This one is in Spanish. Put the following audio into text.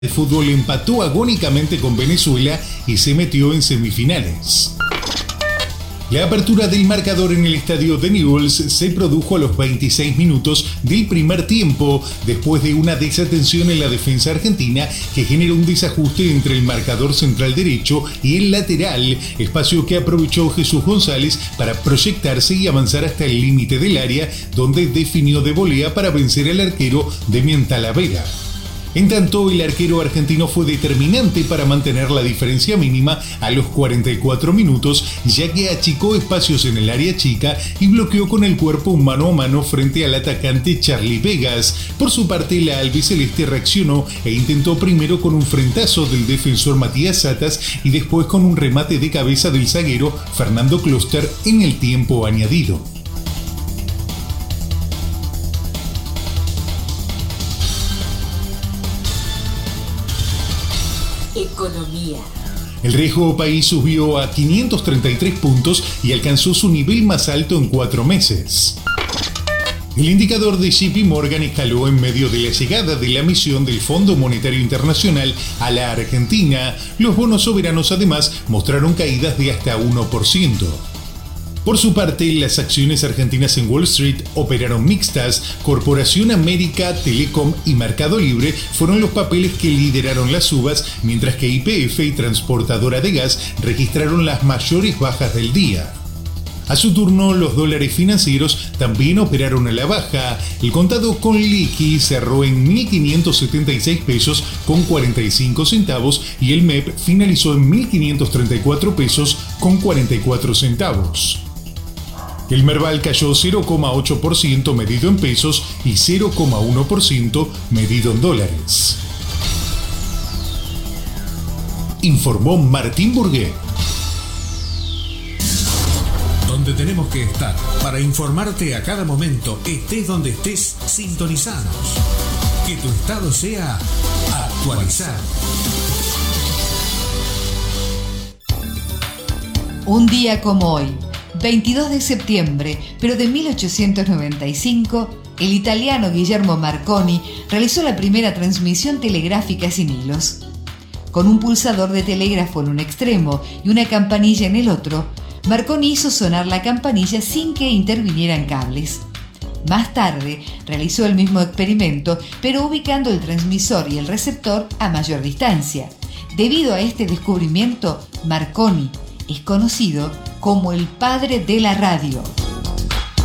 El fútbol empató agónicamente con Venezuela y se metió en semifinales. La apertura del marcador en el estadio de Newell's se produjo a los 26 minutos del primer tiempo, después de una desatención en la defensa argentina que generó un desajuste entre el marcador central derecho y el lateral, espacio que aprovechó Jesús González para proyectarse y avanzar hasta el límite del área, donde definió de volea para vencer al arquero Demian Talavera. En tanto, el arquero argentino fue determinante para mantener la diferencia mínima a los 44 minutos, ya que achicó espacios en el área chica y bloqueó con el cuerpo un mano a mano frente al atacante Charlie Vegas. Por su parte, la albiceleste reaccionó e intentó primero con un frentazo del defensor Matías Satas y después con un remate de cabeza del zaguero Fernando Kloster en el tiempo añadido. Economía. El riesgo país subió a 533 puntos y alcanzó su nivel más alto en 4 meses. El indicador de JP Morgan escaló en medio de la llegada de la misión del Fondo Monetario Internacional a la Argentina. Los bonos soberanos además mostraron caídas de hasta 1%. Por su parte, las acciones argentinas en Wall Street operaron mixtas. Corporación América, Telecom y Mercado Libre fueron los papeles que lideraron las subas, mientras que YPF y Transportadora de Gas registraron las mayores bajas del día. A su turno, los dólares financieros también operaron a la baja. El contado con liqui cerró en 1.576 pesos con 45 centavos y el MEP finalizó en 1.534 pesos con 44 centavos. El Merval cayó 0,8% medido en pesos y 0,1% medido en dólares. Informó Martín Burgué. Donde tenemos que estar para informarte a cada momento, estés donde estés, sintonizados. Que tu estado sea actualizado. Un día como hoy, 22 de septiembre, pero de 1895, el italiano Guillermo Marconi realizó la primera transmisión telegráfica sin hilos. Con un pulsador de telégrafo en un extremo y una campanilla en el otro, Marconi hizo sonar la campanilla sin que intervinieran cables. Más tarde, realizó el mismo experimento, pero ubicando el transmisor y el receptor a mayor distancia. Debido a este descubrimiento, Marconi es conocido como el padre de la radio.